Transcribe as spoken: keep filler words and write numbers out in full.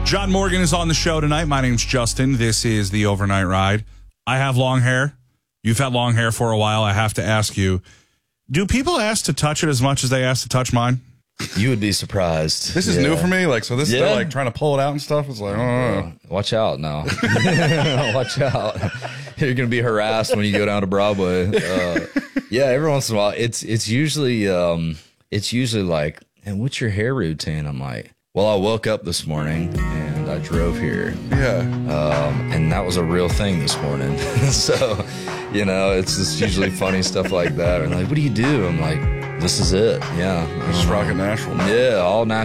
John Morgan is on the show tonight. My name's Justin. This is the Overnight Ride. I have long hair. You've had long hair for a while. I have to ask you, do people ask to touch it as much as they ask to touch mine? You would be surprised. This is yeah. new for me. Like, so this yeah. they're like trying to pull it out and stuff. It's like, oh. Watch out now. Watch out. You're going to be harassed when you go down to Broadway. Uh, yeah, every once in a while. It's it's usually um, it's usually like, and what's your hair routine? I'm like, well, I woke up this morning and I drove here. Yeah. Um, and that was a real thing this morning. So, you know, it's just usually funny stuff like that. And like, what do you do? I'm like, this is it. Yeah. Just rock it natural. Yeah, all natural.